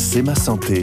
C'est ma santé.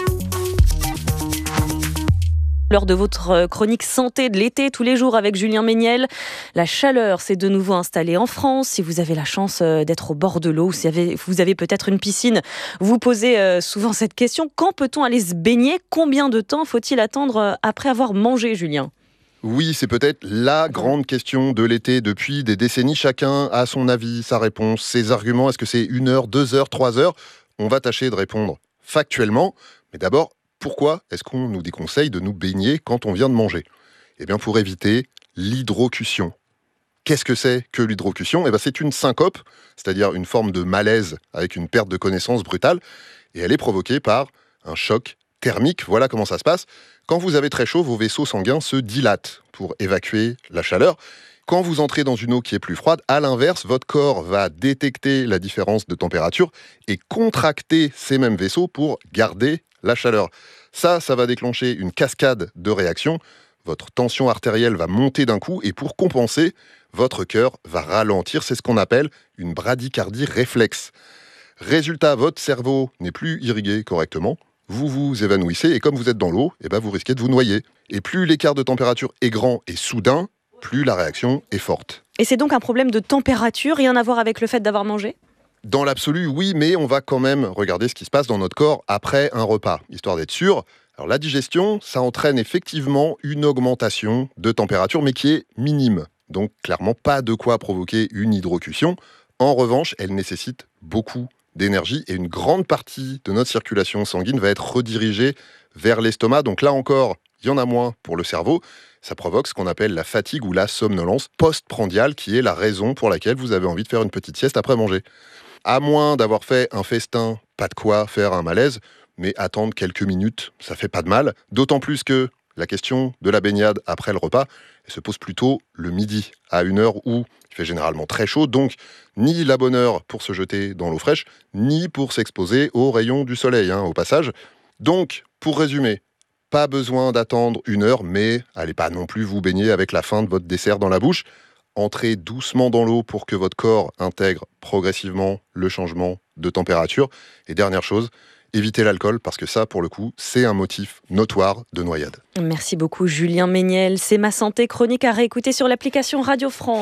L'heure de votre chronique santé de l'été, tous les jours avec Julien Méniel. La chaleur s'est de nouveau installée en France. Si vous avez la chance d'être au bord de l'eau, ou si vous avez peut-être une piscine, vous posez souvent cette question. Quand peut-on aller se baigner ? Combien de temps faut-il attendre après avoir mangé, Julien ? Oui, c'est peut-être la grande question de l'été. Depuis des décennies, chacun a son avis, sa réponse, ses arguments. Est-ce que c'est 1 heure, 2 heures, 3 heures ? On va tâcher de répondre factuellement. Mais d'abord, pourquoi est-ce qu'on nous déconseille de nous baigner quand on vient de manger ? Eh bien, pour éviter l'hydrocution. Qu'est-ce que c'est que l'hydrocution ? Eh bien, c'est une syncope, c'est-à-dire une forme de malaise avec une perte de connaissance brutale. Et elle est provoquée par un choc thermique. Voilà comment ça se passe. Quand vous avez très chaud, vos vaisseaux sanguins se dilatent pour évacuer la chaleur. Quand vous entrez dans une eau qui est plus froide, à l'inverse, votre corps va détecter la différence de température et contracter ces mêmes vaisseaux pour garder la chaleur. Ça va déclencher une cascade de réactions. Votre tension artérielle va monter d'un coup et pour compenser, votre cœur va ralentir. C'est ce qu'on appelle une bradycardie réflexe. Résultat, votre cerveau n'est plus irrigué correctement. Vous vous évanouissez et comme vous êtes dans l'eau, vous risquez de vous noyer. Et plus l'écart de température est grand et soudain, plus la réaction est forte. Et c'est donc un problème de température, rien à voir avec le fait d'avoir mangé ? Dans l'absolu, oui, mais on va quand même regarder ce qui se passe dans notre corps après un repas, histoire d'être sûr. Alors la digestion, ça entraîne effectivement une augmentation de température, mais qui est minime. Donc clairement pas de quoi provoquer une hydrocution. En revanche, elle nécessite beaucoup d'énergie et une grande partie de notre circulation sanguine va être redirigée vers l'estomac. Donc là encore, il y en a moins pour le cerveau. Ça provoque ce qu'on appelle la fatigue ou la somnolence postprandiale, qui est la raison pour laquelle vous avez envie de faire une petite sieste après manger. À moins d'avoir fait un festin, pas de quoi faire un malaise, mais attendre quelques minutes, ça fait pas de mal. D'autant plus que la question de la baignade après le repas, elle se pose plutôt le midi, à une heure où il fait généralement très chaud, donc ni la bonne heure pour se jeter dans l'eau fraîche, ni pour s'exposer aux rayons du soleil, au passage. Donc, pour résumer, pas besoin d'attendre 1 heure, mais allez pas non plus vous baigner avec la fin de votre dessert dans la bouche. Entrez doucement dans l'eau pour que votre corps intègre progressivement le changement de température. Et dernière chose, évitez l'alcool parce que ça, pour le coup, c'est un motif notoire de noyade. Merci beaucoup Julien Méniel. C'est ma santé, chronique à réécouter sur l'application Radio France.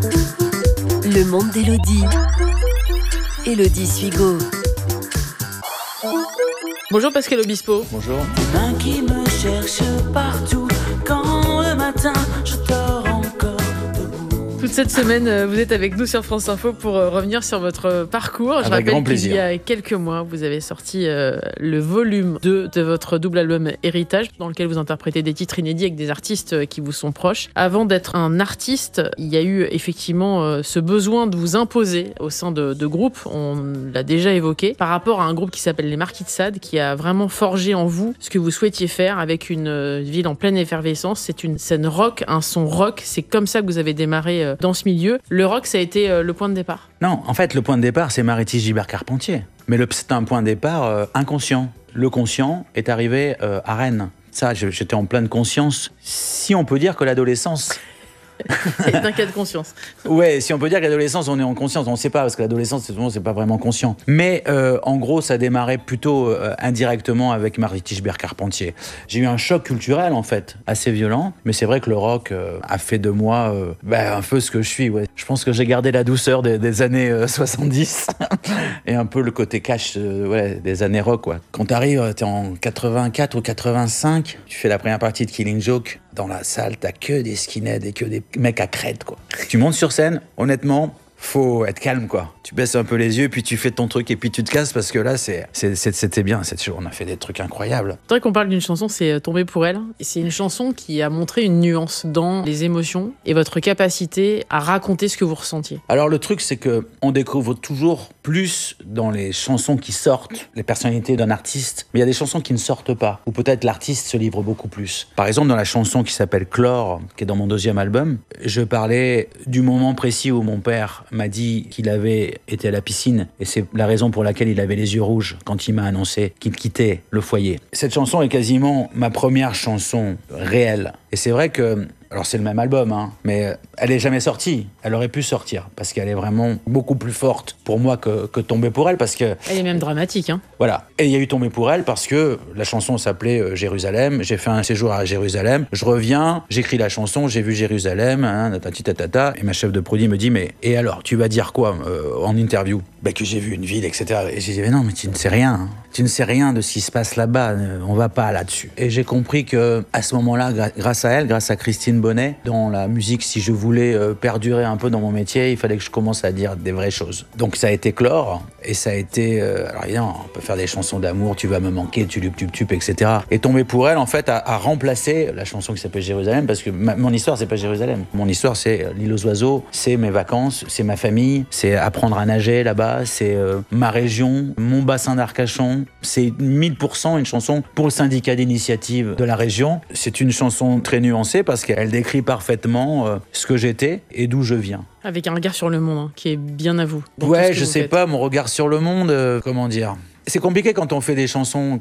Le monde d'Élodie. Élodie Suigo. Bonjour Pascal Obispo. Bonjour. Main qui me cherche partout quand le matin je dors encore debout. Toute cette semaine, vous êtes avec nous sur France Info pour revenir sur votre parcours. Je rappelle qu'il y a quelques mois, vous avez sorti le volume 2 de votre double album Héritage, dans lequel vous interprétez des titres inédits avec des artistes qui vous sont proches. Avant d'être un artiste, il y a eu effectivement ce besoin de vous imposer au sein de groupes, on l'a déjà évoqué, par rapport à un groupe qui s'appelle les Marquis de Sade, qui a vraiment forgé en vous ce que vous souhaitiez faire avec une ville en pleine effervescence. C'est une scène rock, un son rock. C'est comme ça que vous avez démarré dans ce milieu. Le rock, ça a été le point de départ ? Non, en fait, le point de départ, c'est Maritis Gibert-Carpentier. Mais c'est un point de départ inconscient. Le conscient est arrivé à Rennes. Ça, j'étais en pleine conscience. Si on peut dire que l'adolescence... C'est un cas de conscience. Ouais, si on peut dire que l'adolescence, on est en conscience. On ne sait pas, parce que l'adolescence, c'est pas vraiment conscient. Mais en gros, ça démarrait plutôt indirectement avec Maritis Gibert-Carpentier. J'ai eu un choc culturel, en fait, assez violent. Mais c'est vrai que le rock a fait de moi un peu ce que je suis. Ouais. Je pense que j'ai gardé la douceur des années 70 et un peu le côté cash des années rock. Quoi. Quand t'arrives, t'es en 84 ou 85, tu fais la première partie de Killing Joke. Dans la salle, t'as que des skinheads et que des mecs à crête, quoi. Tu montes sur scène, honnêtement, faut être calme, quoi. Tu baisses un peu les yeux, puis tu fais ton truc et puis tu te casses parce que là, c'était bien cette show. On a fait des trucs incroyables. C'est vrai qu'on parle d'une chanson, c'est Tombé pour elle. Et c'est une chanson qui a montré une nuance dans les émotions et votre capacité à raconter ce que vous ressentiez. Alors le truc, c'est que on découvre toujours plus dans les chansons qui sortent les personnalités d'un artiste, mais il y a des chansons qui ne sortent pas, ou peut-être l'artiste se livre beaucoup plus. Par exemple, dans la chanson qui s'appelle Chlore, qui est dans mon 2e album, je parlais du moment précis où mon père m'a dit qu'il avait été à la piscine et c'est la raison pour laquelle il avait les yeux rouges quand il m'a annoncé qu'il quittait le foyer. Cette chanson est quasiment ma première chanson réelle. Et c'est vrai que Alors c'est le même album, hein, mais elle n'est jamais sortie. Elle aurait pu sortir parce qu'elle est vraiment beaucoup plus forte pour moi que Tomber pour elle, parce que... Elle est même dramatique, hein. Voilà. Et il y a eu Tomber pour elle parce que la chanson s'appelait Jérusalem. J'ai fait un séjour à Jérusalem. Je reviens, j'écris la chanson, j'ai vu Jérusalem, hein, tatata, et ma chef de produit me dit, mais et alors, tu vas dire quoi en interview? Que j'ai vu une ville, etc. Et j'ai dit, mais non, mais tu ne sais rien. Hein. Tu ne sais rien de ce qui se passe là-bas. On va pas là-dessus. Et j'ai compris que à ce moment-là, grâce à elle, grâce à Christine Bonnet, dans la musique, si je voulais perdurer un peu dans mon métier, il fallait que je commence à dire des vraies choses. Donc ça a été clore, et ça a été... alors évidemment, on peut faire des chansons d'amour, tu vas me manquer, tu etc. Et Tomber pour elle, en fait, a remplacé la chanson qui s'appelle Jérusalem, parce que mon histoire, c'est pas Jérusalem. Mon histoire, c'est l'île aux oiseaux, c'est mes vacances, c'est ma famille, c'est apprendre à nager là-bas, c'est ma région, mon bassin d'Arcachon. C'est 1000% une chanson pour le syndicat d'initiative de la région. C'est une chanson très nuancée parce qu'elle décrit parfaitement ce que j'étais et d'où je viens. Avec un regard sur le monde, hein, qui est bien à vous. Ouais, je sais pas, mon regard sur le monde, comment dire. C'est compliqué quand on fait des chansons,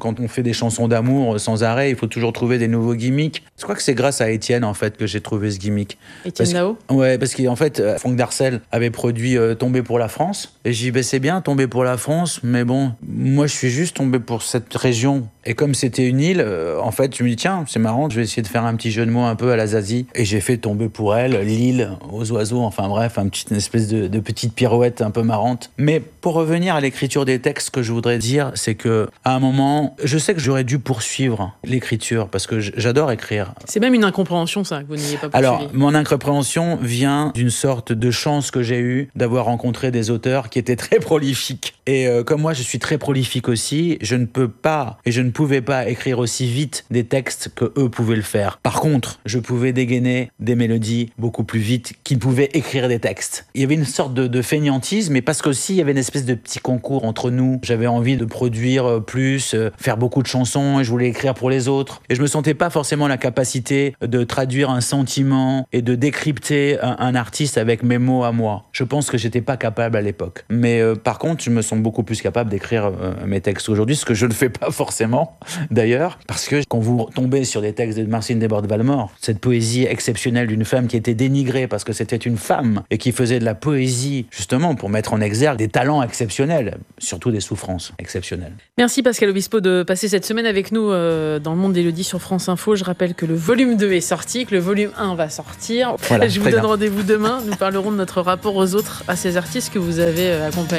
d'amour sans arrêt, il faut toujours trouver des nouveaux gimmicks. Je crois que c'est grâce à Étienne, en fait, que j'ai trouvé ce gimmick. Étienne Dao ? Ouais, parce qu'en fait, Franck Darcel avait produit Tomber pour la France. Et j'ai dit, c'est bien, Tomber pour la France, mais bon, moi je suis juste tombé pour cette région. Et comme c'était une île, en fait, je me dis, tiens, c'est marrant, je vais essayer de faire un petit jeu de mots un peu à la Zazie. Et j'ai fait Tomber pour elle, l'île, aux oiseaux, enfin bref, une espèce de petite pirouette un peu marrante. Mais pour revenir à l'écriture des textes, ce que je voudrais dire, c'est que à un moment, je sais que j'aurais dû poursuivre l'écriture parce que j'adore écrire. C'est même une incompréhension, ça, que vous n'ayez pas poursuivi. Alors, mon incompréhension vient d'une sorte de chance que j'ai eue d'avoir rencontré des auteurs qui étaient très prolifiques. Et comme moi, je suis très prolifique aussi, je ne peux pas et je ne pouvais pas écrire aussi vite des textes que eux pouvaient le faire. Par contre, je pouvais dégainer des mélodies beaucoup plus vite qu'ils pouvaient écrire des textes. Il y avait une sorte de fainéantisme, mais parce qu'aussi, il y avait une espèce de petit concours entre nous. J'avais envie de produire plus, faire beaucoup de chansons, et je voulais écrire pour les autres. Et je me sentais pas forcément la capacité de traduire un sentiment et de décrypter un artiste avec mes mots à moi. Je pense que j'étais pas capable à l'époque. Mais par contre, je me sens beaucoup plus capable d'écrire mes textes aujourd'hui, ce que je ne fais pas forcément, d'ailleurs, parce que quand vous tombez sur des textes de Marcine Desbordes-Valmore, cette poésie exceptionnelle d'une femme qui était dénigrée parce que c'était une femme et qui faisait de la poésie, justement, pour mettre en exergue des talents exceptionnels, surtout des souffrances exceptionnelles. Merci Pascal Obispo de passer cette semaine avec nous dans le monde d'Élodie sur France Info. Je rappelle que le volume 2 est sorti, que le volume 1 va sortir. Voilà, je vous donne rendez-vous demain. Nous parlerons de notre rapport aux autres, à ces artistes que vous avez accompagnés.